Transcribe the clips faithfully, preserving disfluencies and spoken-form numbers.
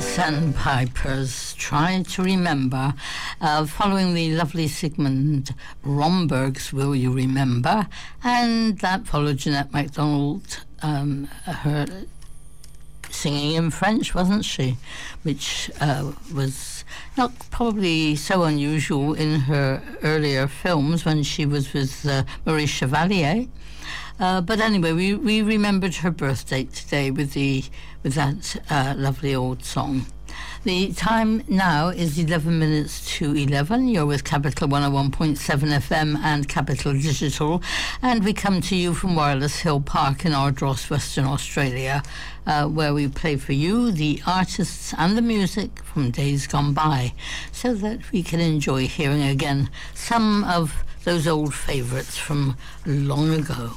Sandpipers, try to remember, uh, following the lovely Sigmund Romberg's Will You Remember, and that followed Jeanette MacDonald, um, her singing in French, wasn't she, which uh, was not probably so unusual in her earlier films when she was with uh, Maurice Chevalier. Uh, but anyway, we, we remembered her birthday today with the with that uh, lovely old song. The time now is eleven minutes to eleven. You're with Capital one oh one point seven F M and Capital Digital, and we come to you from Wireless Hill Park in Ardross, Western Australia, uh, where we play for you the artists and the music from days gone by, so that we can enjoy hearing again some of those old favourites from long ago.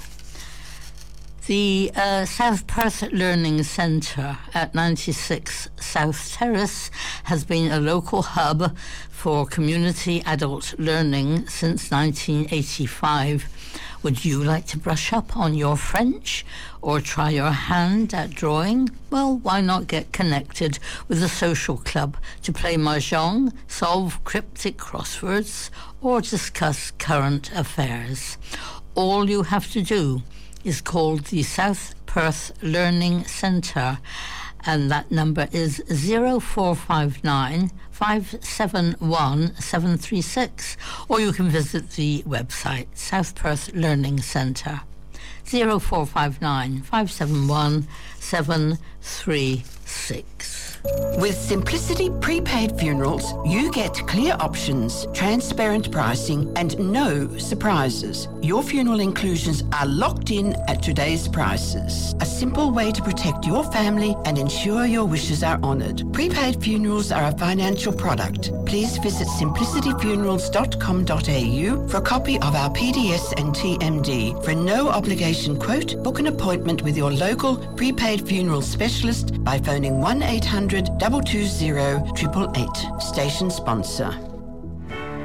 The uh, South Perth Learning Centre at ninety-six South Terrace has been a local hub for community adult learning since nineteen eighty-five. Would you like to brush up on your French or try your hand at drawing? Well, why not get connected with a social club to play mahjong, solve cryptic crosswords, or discuss current affairs? All you have to do is called the South Perth Learning Centre, and that number is zero four five nine, five seven one, seven three six, or you can visit the website South Perth Learning Centre, zero four five nine, five seven one, seven three six. With Simplicity Prepaid Funerals, you get clear options, transparent pricing, and no surprises. Your funeral inclusions are locked in at today's prices. A simple way to protect your family and ensure your wishes are honoured. Prepaid funerals are a financial product. Please visit simplicity funerals dot com dot a u for a copy of our P D S and T M D. For a no-obligation quote, book an appointment with your local prepaid funeral specialist by phoning one eight hundred, two two zero, eight eight eight. Station sponsor.